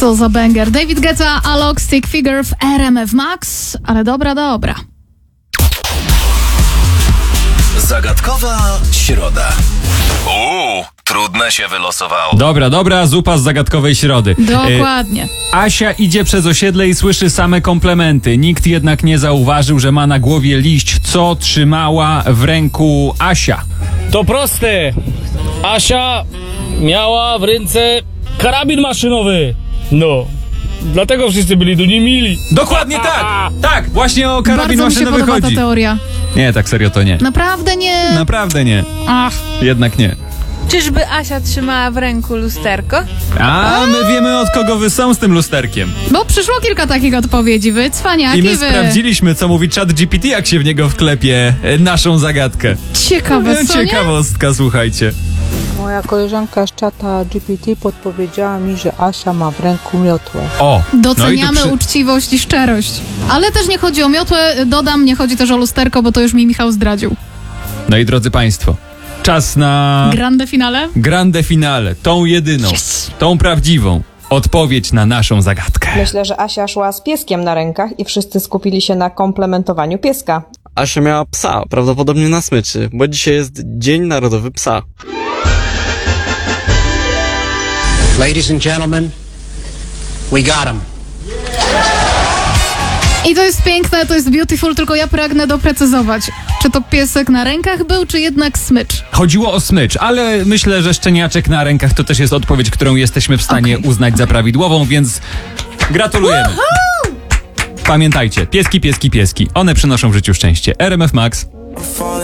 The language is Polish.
To za banger. David Guetta, Alok, Stick Figure w RMF Max, ale dobra. Zagadkowa środa. Trudne się wylosowało. Dobra, zupa z zagadkowej środy. Dokładnie. Asia idzie przez osiedle i słyszy same komplementy. Nikt jednak nie zauważył, że ma na głowie liść. Co trzymała w ręku Asia? To proste. Asia miała w ręce karabin maszynowy. No, dlatego wszyscy byli do niej mili. Dokładnie tak! Tak, właśnie o karabin Bardzo mi się maszynowy podoba chodzi. ta teoria. Nie, tak serio to nie. Naprawdę nie. Naprawdę nie. Ach. Jednak nie. Czyżby Asia trzymała w ręku lusterko? A my wiemy, od kogo wy są z tym lusterkiem. Bo przyszło kilka takich odpowiedzi. Wy cwaniaki, I my sprawdziliśmy, co mówi ChatGPT, jak się w niego wklepie naszą zagadkę. Ciekawe, co nie? Ciekawostka, słuchajcie. Moja koleżanka z czata GPT podpowiedziała mi, że Asia ma w ręku miotłę. O! Doceniamy no i tu uczciwość i szczerość. Ale też nie chodzi o miotłę, dodam, nie chodzi też o lusterko, bo to już mi Michał zdradził. No i drodzy państwo, czas na Grande finale? tą jedyną, tą prawdziwą odpowiedź na naszą zagadkę. Myślę, że Asia szła z pieskiem na rękach i wszyscy skupili się na komplementowaniu pieska. Asia miała psa, prawdopodobnie na smyczy, bo dzisiaj jest Dzień Narodowy Psa. Ladies and gentlemen, we got him. I to jest piękne, to jest beautiful, tylko ja pragnę doprecyzować. Czy to piesek na rękach był, czy jednak smycz? Chodziło o smycz, ale myślę, że szczeniaczek na rękach to też jest odpowiedź, którą jesteśmy w stanie uznać za prawidłową, więc gratulujemy. Pamiętajcie, pieski, one przynoszą w życiu szczęście. RMF Max.